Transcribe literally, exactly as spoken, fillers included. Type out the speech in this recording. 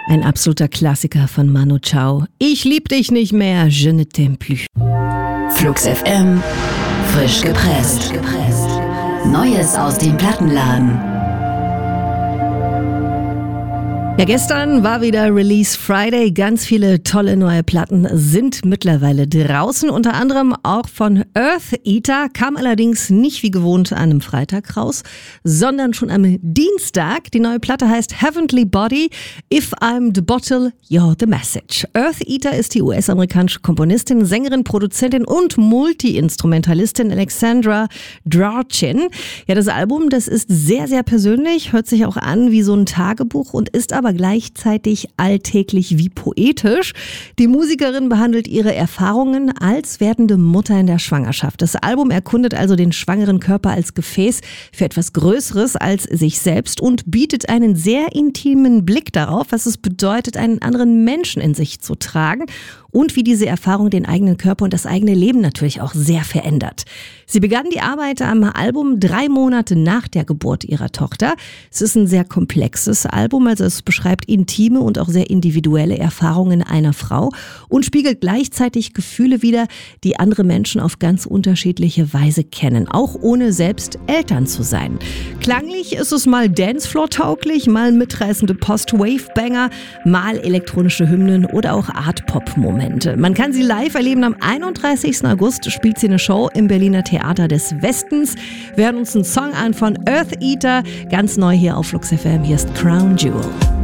Ein absoluter Klassiker von Manu Chao. Ich lieb dich nicht mehr, je ne t'aime plus. Flux F M, frisch gepresst. Neues aus dem Plattenladen. Ja, gestern war wieder Release Friday. Ganz viele tolle neue Platten sind mittlerweile draußen. Unter anderem auch von Earth Eater. Kam allerdings nicht wie gewohnt an einem Freitag raus, sondern schon am Dienstag. Die neue Platte heißt Heavenly Body. If I'm the bottle, you're the message. Earth Eater ist die U S-amerikanische Komponistin, Sängerin, Produzentin und Multi-Instrumentalistin Alexandra Drachen. Ja, das Album, das ist sehr, sehr persönlich, hört sich auch an wie so ein Tagebuch und ist aber aber gleichzeitig alltäglich wie poetisch. Die Musikerin behandelt ihre Erfahrungen als werdende Mutter in der Schwangerschaft. Das Album erkundet also den schwangeren Körper als Gefäß für etwas Größeres als sich selbst und bietet einen sehr intimen Blick darauf, was es bedeutet, einen anderen Menschen in sich zu tragen und wie diese Erfahrung den eigenen Körper und das eigene Leben natürlich auch sehr verändert. Sie begann die Arbeit am Album drei Monate nach der Geburt ihrer Tochter. Es ist ein sehr komplexes Album, also es beschreibt intime und auch sehr individuelle Erfahrungen einer Frau und spiegelt gleichzeitig Gefühle wider, die andere Menschen auf ganz unterschiedliche Weise kennen, auch ohne selbst Eltern zu sein. Klanglich ist es mal Dancefloor-tauglich, mal mitreißende Post-Wave-Banger, mal elektronische Hymnen oder auch Art-Pop-Momente. Man kann sie live erleben. Am einunddreißigsten August spielt sie eine Show im Berliner Theater des Westens. Wir hören uns einen Song an von Earth Eater, ganz neu hier auf Flux F M. Hier ist Crown Jewel.